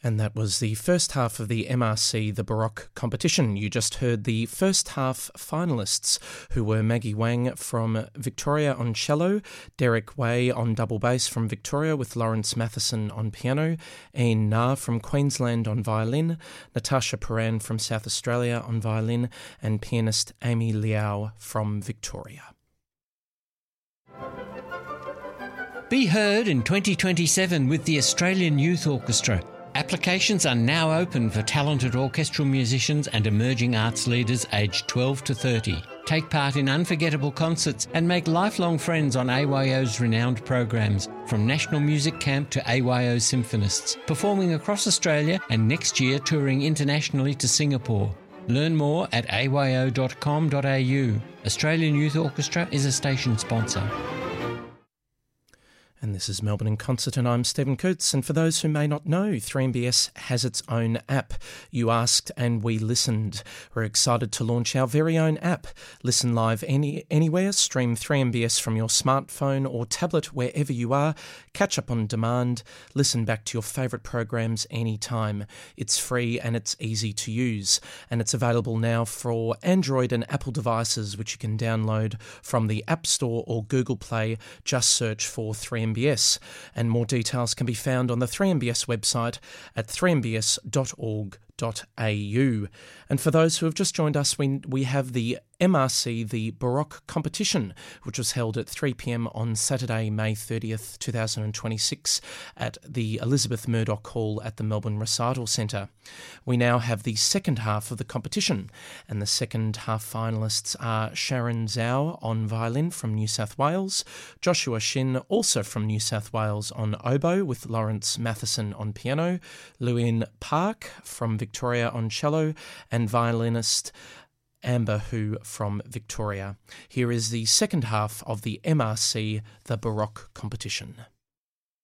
And that was the first half of the MRC The Baroque competition. You just heard the first half finalists, who were Maggie Wang from Victoria on cello, Derek Way on double bass from Victoria with Lawrence Matheson on piano, Ian Na from Queensland on violin, Natasha Paran from South Australia on violin, and pianist Amy Liao from Victoria. Be heard in 2027 with the Australian Youth Orchestra. Applications are now open for talented orchestral musicians and emerging arts leaders aged 12 to 30. Take part in unforgettable concerts and make lifelong friends on AYO's renowned programs, from National Music Camp to AYO Symphonists, performing across Australia and next year touring internationally to Singapore. Learn more at ayo.com.au. Australian Youth Orchestra is a station sponsor. And this is Melbourne in Concert, and I'm Stephen Coates. And for those who may not know, 3MBS has its own app. You asked and we listened. We're excited to launch our very own app. Listen live anywhere, stream 3MBS from your smartphone or tablet wherever you are, catch up on demand, listen back to your favourite programs anytime. It's free and it's easy to use. And it's available now for Android and Apple devices, which you can download from the App Store or Google Play. Just search for 3MBS. And more details can be found on the 3MBS website at 3mbs.org.au. And for those who have just joined us, we have the MRC, the Baroque competition, which was held at 3 p.m. on Saturday, May 30th, 2026 at the Elizabeth Murdoch Hall at the Melbourne Recital Centre. We now have the second half of the competition, and the second half finalists are Sharon Zhao on violin from New South Wales, Joshua Shin, also from New South Wales, on oboe with Lawrence Matheson on piano, Lewin Park from Victoria on cello, and violinist Amber Hu from Victoria. Here is the second half of the MRC, the Baroque competition.